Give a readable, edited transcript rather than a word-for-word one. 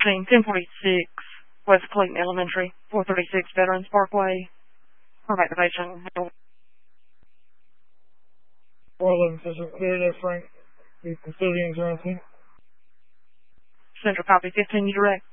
15, 1046 West Clayton Elementary, 436 Veterans Parkway. From activation. 411 system clear there, Frank. The custodians are on scene. Central copy, 15 direct.